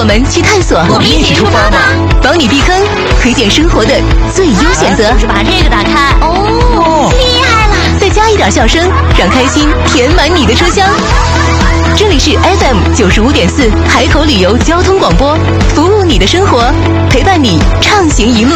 们去探索。 我们一起出发吗？ 帮你避坑，推荐生活的最优选择。 就是把这个打开。哦，厉害了！ 再加一点笑声，让开心填满你的车厢。这里是 FM95.4海口旅游交通广播，服务你的生活，陪伴你畅行一路。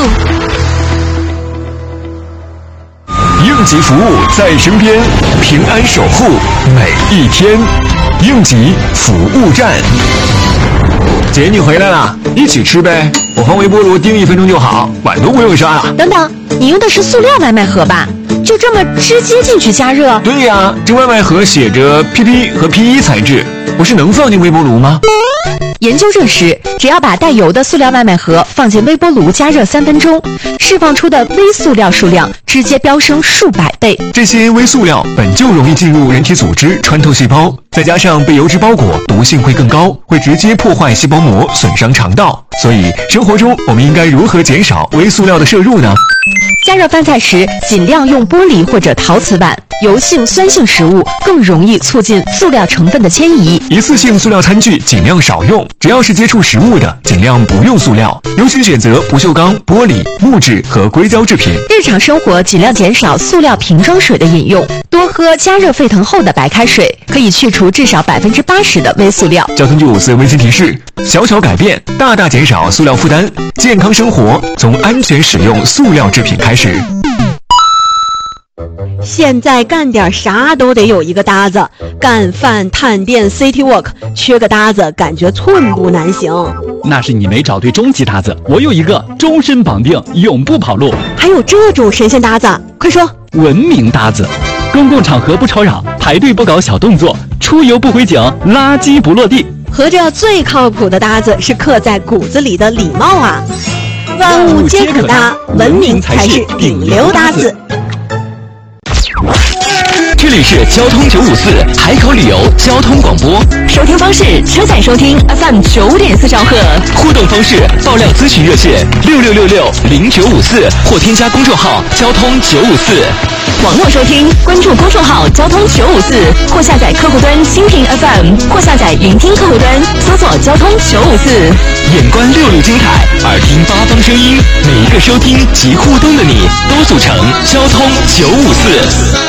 应急服务在身边，平安守护每一天。应急服务站。姐，你回来了，一起吃呗。我放微波炉叮1分钟就好，碗都不用刷了。 等等，你用的是塑料外卖盒吧？就这么直接进去加热？ 对呀，这外卖盒写着 PP 和 P1 材质，不是能放进微波炉吗？ 研究证实，只要把带油的塑料外卖盒放进微波炉加热3分钟，释放出的微塑料数量直接飙升数百倍。 这些微塑料本就容易进入人体组织，穿透细胞，再加上被油脂包裹，毒性会更高，会直接破坏细胞膜，损伤肠道。所以，生活中我们应该如何减少微塑料的摄入呢？ 加热饭菜时，尽量用玻璃或者陶瓷碗。油性、酸性食物更容易促进塑料成分的迁移。 一次性塑料餐具尽量少用，只要是接触食物的，尽量不用塑料，尤其选择不锈钢、玻璃、木质和硅胶制品。 日常生活尽量减少塑料瓶装水的饮用，多喝加热沸腾后的白开水，可以去除至少80%的微塑料。 交通954温馨提示：小小改变，大大减少塑料负担，健康生活从安全使用塑料制品开始。 现在干点啥都得有一个搭子，干饭、探店、City Walk， 缺个搭子感觉寸步难行。 那是你没找对终极搭子，我有一个终身绑定，永不跑路。 还有这种神仙搭子，快说！ 文明搭子，公共场合不吵扰，排队不搞小动作，出游不回警，垃圾不落地。 合着最靠谱的搭子是刻在骨子里的礼貌啊！万物皆可搭，文明才是顶流搭子。 这里是交通954海口旅游交通广播， 收听方式：车载收听 FM9.4兆赫， 互动方式：爆料咨询热线66660954或添加公众号交通954。 网络收听，关注公众号交通954，或下载客户端蜻蜓 FM， 或下载云听客户端，搜索交通954。 眼观6路精彩，耳听8方声音，每一个收听及互动的你，都组成交通954。